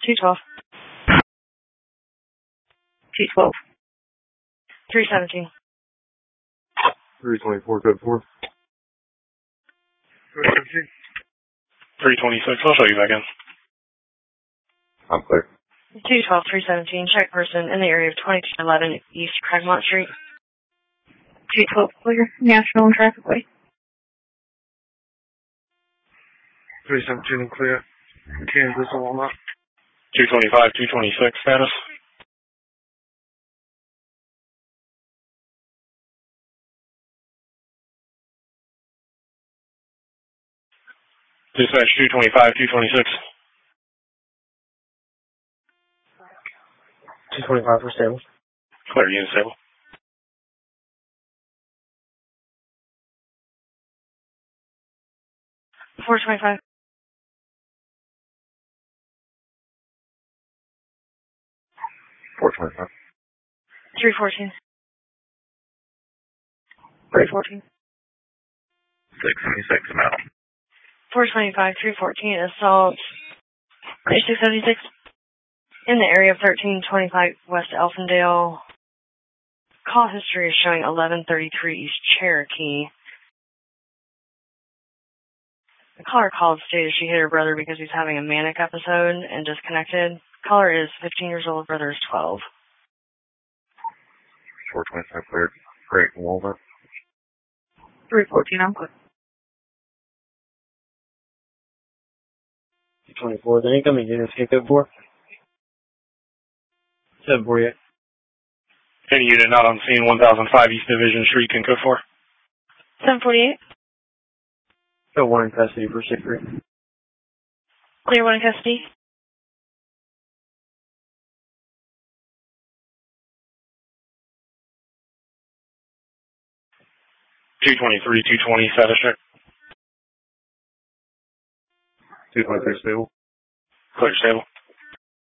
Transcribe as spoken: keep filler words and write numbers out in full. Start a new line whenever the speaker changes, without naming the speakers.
two twelve. two twelve. three seventeen.
three twenty-four, code four. three seventeen.
three twenty-six, I'll show you back in.
I'm clear.
two twelve, three seventeen, check person in the area of twenty-two eleven East Cragmont Street. two twelve, clear. National Traffic Way.
three seventeen, clear. Kansas, Walnut.
two twenty-five, two twenty-six, status. Dispatch two twenty-five, two twenty-six.
two twenty-five for stable.
Clear, unit stable.
four twenty-five.
four twenty-five.
three fourteen. three fourteen.
six seventy-six, I'm out.
four twenty-five, three fourteen, assault. six seventy-six. In the area of thirteen twenty-five West Elfindale. Call history is showing eleven thirty-three East Cherokee. The caller called stated she hit her brother because he's having a manic episode and disconnected. Caller is fifteen years old, brother is twelve.
four twenty-five cleared. Great, Walnut.
three fourteen, I'm good.
two twenty-four, the incoming units, code four. seven forty-eight.
Any unit not on scene, one thousand five East Division Street, can code four.
seven forty-eight.
Code one in custody for six three.
Clear one in custody.
two twenty-three, two twenty, status check.
two twenty-three stable.
Clear, stable.